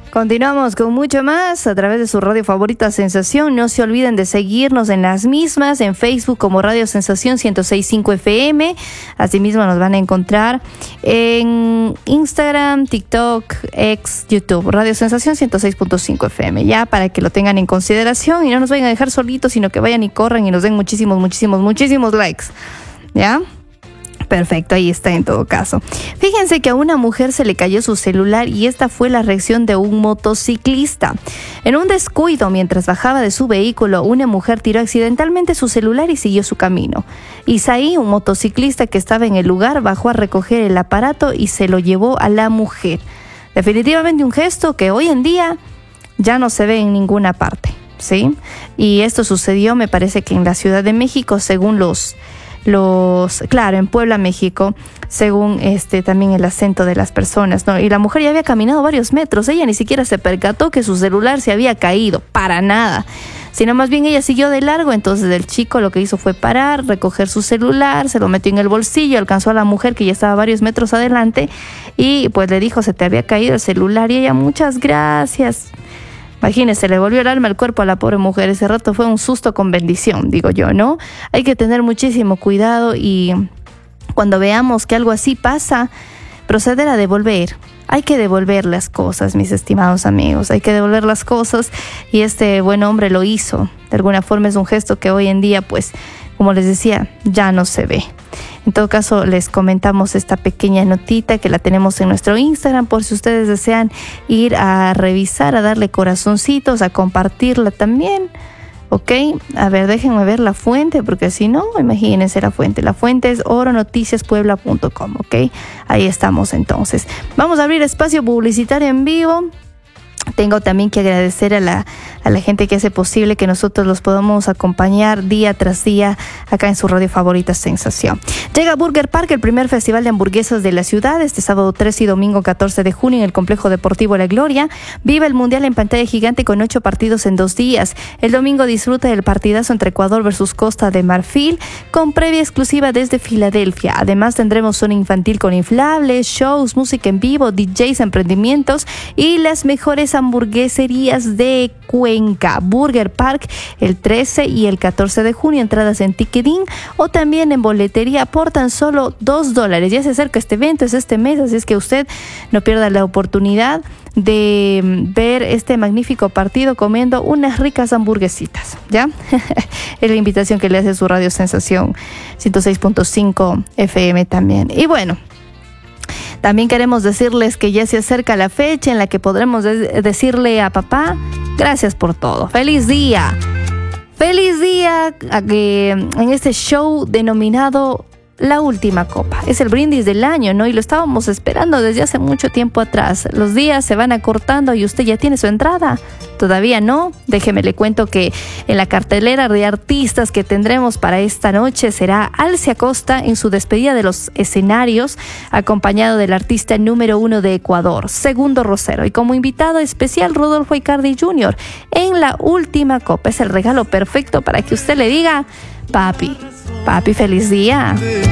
Continuamos con mucho más a través de su radio favorita Sensación. No se olviden de seguirnos en las mismas, en Facebook como Radio Sensación 106.5 FM. Asimismo nos van a encontrar en Instagram, TikTok, X, YouTube, Radio Sensación 106.5 FM. Ya para que lo tengan en consideración y no nos vayan a dejar solitos, sino que vayan y corran y nos den muchísimos likes. ¿Ya? Perfecto, ahí está en todo caso. Fíjense que a una mujer se le cayó su celular y esta fue la reacción de un motociclista. En un descuido, mientras bajaba de su vehículo, una mujer tiró accidentalmente su celular y siguió su camino. Isaí, un motociclista que estaba en el lugar, bajó a recoger el aparato y se lo llevó a la mujer. Definitivamente un gesto que hoy en día ya no se ve en ninguna parte, ¿sí? Y esto sucedió, me parece que en la Ciudad de México, según claro, en Puebla, México, según también el acento de las personas, ¿no? Y la mujer ya había caminado varios metros, ella ni siquiera se percató que su celular se había caído, para nada, sino más bien ella siguió de largo. Entonces el chico lo que hizo fue parar, recoger su celular, se lo metió en el bolsillo, alcanzó a la mujer que ya estaba varios metros adelante y pues le dijo: se te había caído el celular, y ella: muchas gracias. Imagínese, le volvió el alma al cuerpo a la pobre mujer. Ese rato fue un susto con bendición, digo yo, ¿no? Hay que tener muchísimo cuidado y cuando veamos que algo así pasa, proceder a devolver. Hay que devolver las cosas, mis estimados amigos. Hay que devolver las cosas y este buen hombre lo hizo. De alguna forma es un gesto que hoy en día, pues, como les decía, ya no se ve. En todo caso, les comentamos esta pequeña notita que la tenemos en nuestro Instagram por si ustedes desean ir a revisar, a darle corazoncitos, a compartirla también. ¿Ok? A ver, déjenme ver la fuente, porque si no, imagínense la fuente. La fuente es oronoticiaspuebla.com, ¿ok? Ahí estamos entonces. Vamos a abrir espacio publicitario en vivo. Tengo también que agradecer a la gente que hace posible que nosotros los podamos acompañar día tras día acá en su radio favorita Sensación. Llega Burger Park, el primer festival de hamburguesas de la ciudad, este sábado 13 y domingo 14 de junio en el Complejo Deportivo La Gloria. Vive el Mundial en pantalla gigante con 8 partidos en 2 días. El domingo disfruta del partidazo entre Ecuador versus Costa de Marfil con previa exclusiva desde Filadelfia. Además tendremos zona infantil con inflables, shows, música en vivo, DJs, emprendimientos y las mejores hamburgueserías de Cuenca. Burger Park el 13 y el 14 de junio, entradas en Ticketing o también en boletería por tan solo $2. Ya se acerca este evento, es este mes, así es que usted no pierda la oportunidad de ver este magnífico partido comiendo unas ricas hamburguesitas, ¿ya? Es la invitación que le hace su Radio Sensación 106.5 FM también. Y bueno, también queremos decirles que ya se acerca la fecha en la que podremos decirle a papá: gracias por todo. ¡Feliz día! ¡Feliz día! En este show denominado La Última Copa. Es el brindis del año, ¿no? Y lo estábamos esperando desde hace mucho tiempo atrás. Los días se van acortando y usted ya tiene su entrada. ¿Todavía no? Déjeme le cuento que en la cartelera de artistas que tendremos para esta noche será Alcia Costa en su despedida de los escenarios, acompañado del artista número 1 de Ecuador, Segundo Rosero, y como invitado especial Rodolfo Icardi Jr. en La Última Copa. Es el regalo perfecto para que usted le diga: papi, feliz día.